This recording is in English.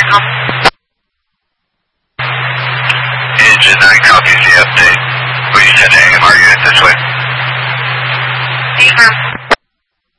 TACOM. Engine 9 copies the update. Will you send an AMR unit this way?